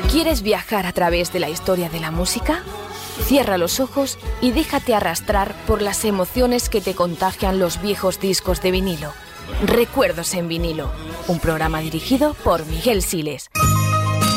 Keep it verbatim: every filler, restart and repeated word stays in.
¿Quieres viajar a través de la historia de la música? Cierra los ojos y déjate arrastrar por las emociones que te contagian los viejos discos de vinilo. Recuerdos en vinilo, un programa dirigido por Miguel Siles.